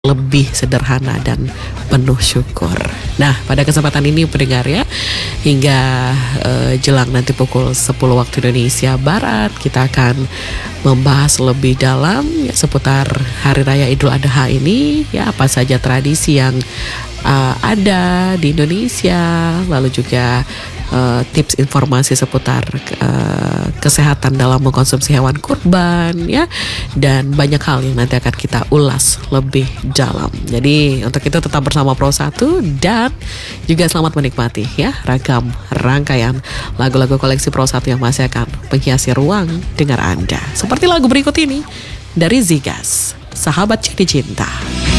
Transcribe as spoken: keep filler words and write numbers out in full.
lebih sederhana dan penuh syukur. Nah, pada kesempatan ini pendengar ya, hingga uh, jelang nanti pukul sepuluh waktu Indonesia Barat, kita akan membahas lebih dalam ya, seputar Hari Raya Idul Adha ini, ya apa saja tradisi yang uh, ada di Indonesia, lalu juga uh, tips informasi seputar uh, kesehatan dalam mengkonsumsi hewan kurban ya, dan banyak hal yang nanti akan kita ulas lebih dalam. Jadi untuk itu tetap bersama Pro satu dan juga selamat menikmati ya ragam rangkaian lagu-lagu koleksi Pro satu yang masih akan menghiasi ruang dengar Anda. Seperti lagu berikut ini dari Zigas, Sahabat Jadi Cinta.